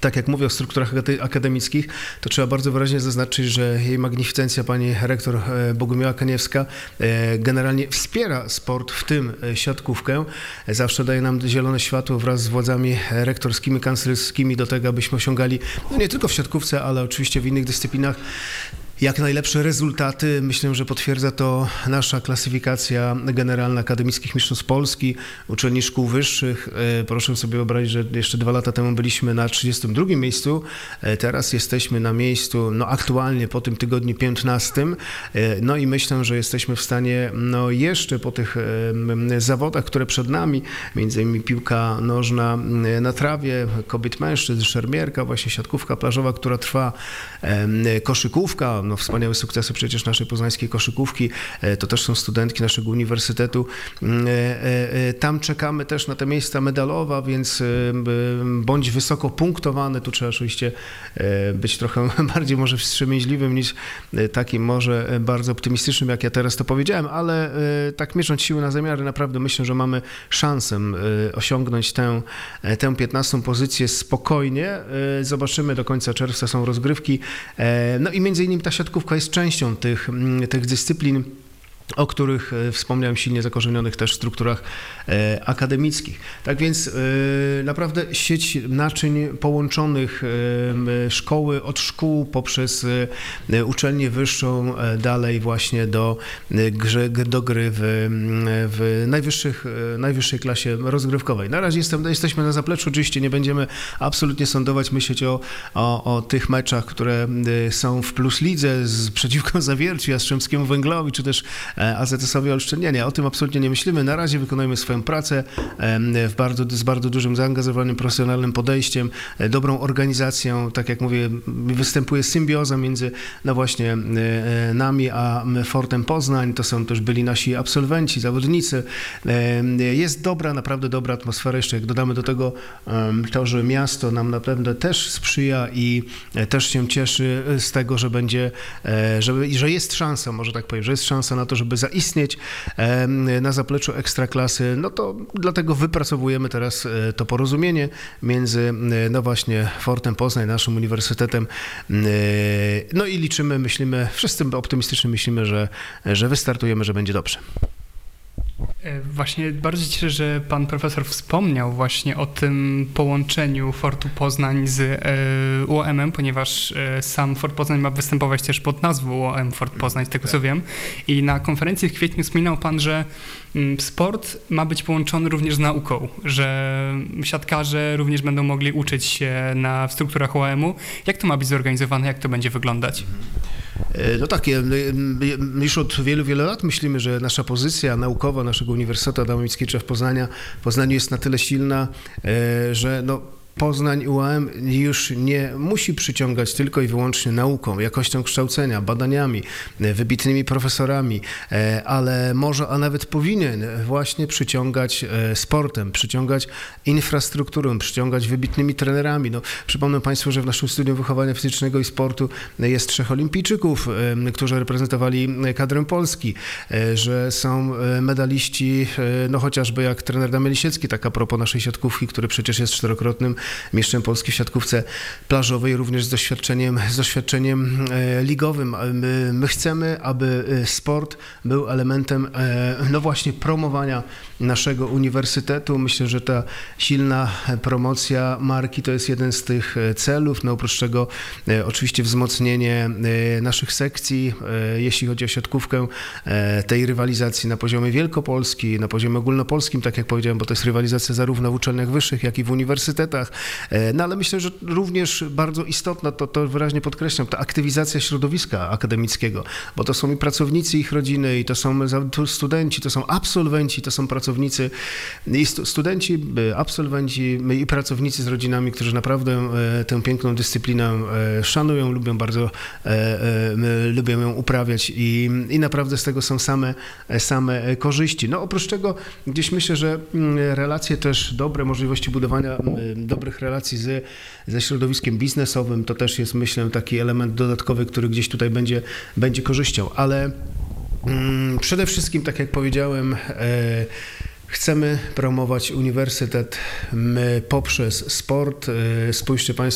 tak jak mówię o strukturach akademickich, to trzeba bardzo wyraźnie zaznaczyć, że jej magnificencja pani rektor Bogumiła Kaniewska generalnie wspiera sport, w tym siatkówkę. Zawsze daje nam zielone światło wraz z władzami rektorskimi, kanclerskimi do tego, abyśmy osiągali no nie tylko w siatkówce, ale oczywiście w innych dyscyplinach jak najlepsze rezultaty. Myślę, że potwierdza to nasza klasyfikacja generalna akademickich mistrzostw Polski, uczelni szkół wyższych. Proszę sobie wyobrazić, że jeszcze 2 lata temu byliśmy na 32 miejscu, teraz jesteśmy na miejscu, no aktualnie po tym tygodniu 15. No i myślę, że jesteśmy w stanie, no jeszcze po tych zawodach, które przed nami, między innymi piłka nożna na trawie, kobiet, mężczyzn, szermierka, właśnie siatkówka plażowa, która trwa, koszykówka, no wspaniałe sukcesy przecież naszej poznańskiej koszykówki, to też są studentki naszego uniwersytetu. Tam czekamy też na te miejsca medalowe, więc bądź wysoko punktowane, tu trzeba oczywiście być trochę bardziej może wstrzemięźliwym niż takim może bardzo optymistycznym, jak ja teraz to powiedziałem, ale tak mierząc siły na zamiary, naprawdę myślę, że mamy szansę osiągnąć tę 15. pozycję spokojnie. Zobaczymy, do końca czerwca są rozgrywki. No i między innymi ta siatkówka jest częścią tych dyscyplin, o których wspomniałem, silnie zakorzenionych też w strukturach akademickich. Tak więc naprawdę sieć naczyń połączonych szkoły od szkół poprzez uczelnię wyższą dalej właśnie do gry w najwyższej klasie rozgrywkowej. Na razie jesteśmy na zapleczu, oczywiście nie będziemy absolutnie sądować, myśleć o tych meczach, które są w Plus Lidze przeciwko Zawierciu, Jastrzębskiemu Węglowi, AZS-owi Olsztyn. Nie, o tym absolutnie nie myślimy. Na razie wykonujemy swoją pracę z bardzo dużym zaangażowaniem, profesjonalnym podejściem, dobrą organizacją. Tak jak mówię, występuje symbioza między no właśnie nami a Fortem Poznań. To są też byli nasi absolwenci, zawodnicy. Jest naprawdę dobra atmosfera. Jeszcze jak dodamy do tego to, że miasto nam naprawdę też sprzyja i też się cieszy z tego, że będzie, że jest szansa, może tak powiem, że jest szansa na to, żeby zaistnieć na zapleczu Ekstraklasy, no to dlatego wypracowujemy teraz to porozumienie między no właśnie Fortem Poznań, naszym uniwersytetem, no i liczymy, myślimy, wszyscy optymistycznie myślimy, że wystartujemy, że będzie dobrze. Właśnie bardzo się cieszę, że pan profesor wspomniał właśnie o tym połączeniu Fortu Poznań z UOM-em, ponieważ sam Fort Poznań ma występować też pod nazwą UOM Fort Poznań, z tego co wiem. I na konferencji w kwietniu wspominał pan, że sport ma być połączony również z nauką, że siatkarze również będą mogli uczyć się w strukturach UOM-u. Jak to ma być zorganizowane, jak to będzie wyglądać? No tak, już od wielu lat myślimy, że nasza pozycja naukowa naszego Uniwersytetu Adama Mickiewicza w Poznaniu jest na tyle silna, że no Poznań UAM już nie musi przyciągać tylko i wyłącznie nauką, jakością kształcenia, badaniami, wybitnymi profesorami, ale może, a nawet powinien właśnie przyciągać sportem, przyciągać infrastrukturą, przyciągać wybitnymi trenerami. No, przypomnę Państwu, że w naszym Studium Wychowania Fizycznego i Sportu jest 3 olimpijczyków, którzy reprezentowali kadrę Polski, że są medaliści, no chociażby jak trener Damian Lisiecki, tak a propos naszej siatkówki, który przecież jest 4-krotnym mistrzem Polski w siatkówce plażowej, również z doświadczeniem ligowym. My chcemy, aby sport był elementem, no właśnie, promowania naszego uniwersytetu. Myślę, że ta silna promocja marki to jest jeden z tych celów. No oprócz tego oczywiście wzmocnienie naszych sekcji, jeśli chodzi o siatkówkę, tej rywalizacji na poziomie Wielkopolski, na poziomie ogólnopolskim, tak jak powiedziałem, bo to jest rywalizacja zarówno w uczelniach wyższych, jak i w uniwersytetach. No ale myślę, że również bardzo istotna, to wyraźnie podkreślam, ta aktywizacja środowiska akademickiego, bo to są i pracownicy, ich rodziny, i to są studenci, to są absolwenci, to są pracownicy, i studenci, absolwenci i pracownicy z rodzinami, którzy naprawdę tę piękną dyscyplinę szanują, lubią ją uprawiać i naprawdę z tego są same korzyści. No oprócz tego gdzieś myślę, że relacje też dobre, możliwości budowania dobrych relacji ze środowiskiem biznesowym, to też jest, myślę, taki element dodatkowy, który gdzieś tutaj będzie korzyścią, ale przede wszystkim, tak jak powiedziałem, chcemy promować uniwersytet poprzez sport. Spójrzcie Państwo,